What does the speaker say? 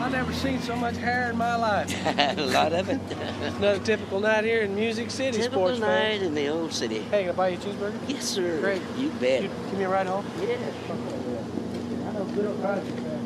I've never seen so much hair in my life. A lot of it. Another typical night here in Music City, Typical sports night fan. in the old city. Hey, can I buy you a cheeseburger? Yes, sir. Great. You bet. Give me a ride home? Yeah. I know good old country, man.